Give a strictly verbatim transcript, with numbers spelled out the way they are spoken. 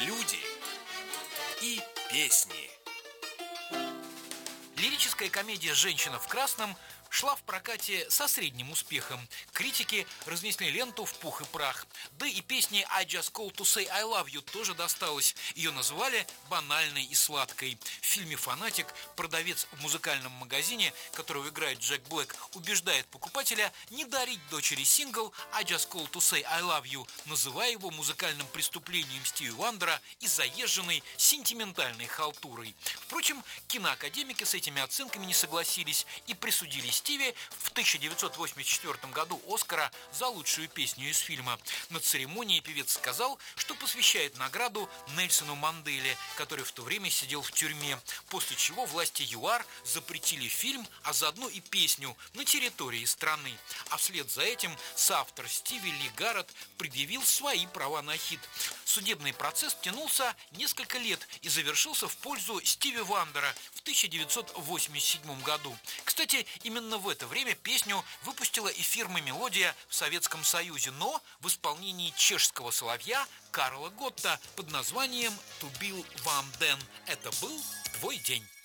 люди и песни. Лирическая комедия «Женщина в красном» шла в прокате со средним успехом. Критики разнесли ленту в пух и прах. Да и песне «I just called to say I love you» тоже досталось. Ее назвали банальной и сладкой. В фильме «Фанатик» продавец в музыкальном магазине, которого играет Джек Блэк, убеждает покупателя не дарить дочери сингл «I just called to say I love you», называя его музыкальным преступлением Стиви Вандера и заезженной сентиментальной халтурой. Впрочем, киноакадемики с этими оценками не согласились и присудили Стиви в тысяча девятьсот восемьдесят четвёртом году Оскара за лучшую песню из фильма. На церемонии певец сказал, что посвящает награду Нельсону Манделе, который в то время сидел в тюрьме, после чего власти ЮАР запретили фильм, а заодно и песню на территории страны. А вслед за этим соавтор Стиви Ли Гарретт предъявил свои права на хит. Судебный процесс тянулся несколько лет и завершился в пользу Стиви Вандера в тысяча девятьсот восемьдесят седьмом году. Кстати, именно в это время песню выпустила и фирма «Мелодия» в Советском Союзе, но в исполнении чешского соловья Карла Готта под названием «To Be One Then». Это был твой день.